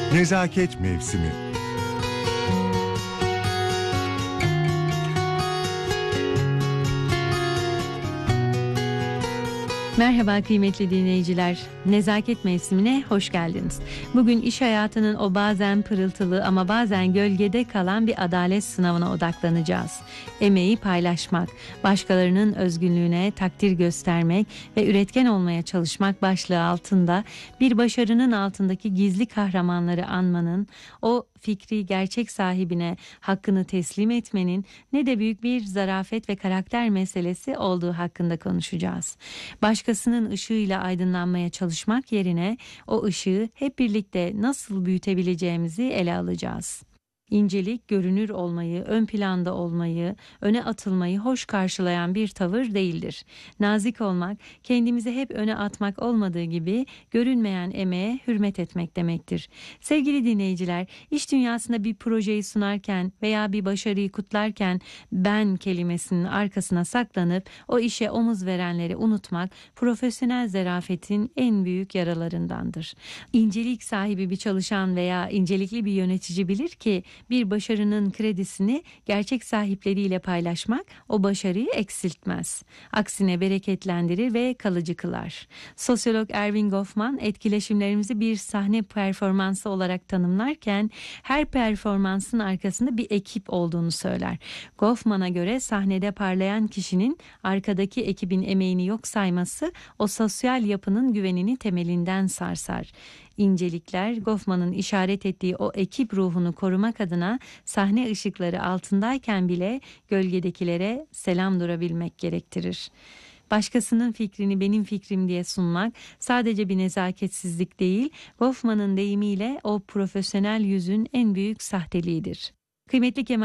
Nezaket mevsimi. Merhaba kıymetli dinleyiciler. Nezaket mevsimine hoş geldiniz. Bugün iş hayatının o bazen pırıltılı ama bazen gölgede kalan bir adalet sınavına odaklanacağız. Emeği paylaşmak, başkalarının özgünlüğüne takdir göstermek ve üretken olmaya çalışmak başlığı altında bir başarının altındaki gizli kahramanları anmanın, o fikri gerçek sahibine hakkını teslim etmenin ne de büyük bir zarafet ve karakter meselesi olduğu hakkında konuşacağız. Başkasının ışığıyla aydınlanmaya çalışmak yerine o ışığı hep birlikte nasıl büyütebileceğimizi ele alacağız. İncelik, görünür olmayı, ön planda olmayı, öne atılmayı hoş karşılayan bir tavır değildir. Nazik olmak, kendimizi hep öne atmak olmadığı gibi görünmeyen emeğe hürmet etmek demektir. Sevgili dinleyiciler, iş dünyasında bir projeyi sunarken veya bir başarıyı kutlarken ben kelimesinin arkasına saklanıp o işe omuz verenleri unutmak profesyonel zarafetin en büyük yaralarındandır. İncelik sahibi bir çalışan veya incelikli bir yönetici bilir ki bir başarının kredisini gerçek sahipleriyle paylaşmak o başarıyı eksiltmez. Aksine bereketlendirir ve kalıcı kılar. Sosyolog Erving Goffman etkileşimlerimizi bir sahne performansı olarak tanımlarken her performansın arkasında bir ekip olduğunu söyler. Goffman'a göre sahnede parlayan kişinin arkadaki ekibin emeğini yok sayması o sosyal yapının güvenini temelinden sarsar. İncelikler Goffman'ın işaret ettiği o ekip ruhunu korumak adına sahne ışıkları altındayken bile gölgedekilere selam durabilmek gerektirir. Başkasının fikrini benim fikrim diye sunmak sadece bir nezaketsizlik değil, Goffman'ın deyimiyle o profesyonel yüzün en büyük sahteliğidir. Kıymetli Kemal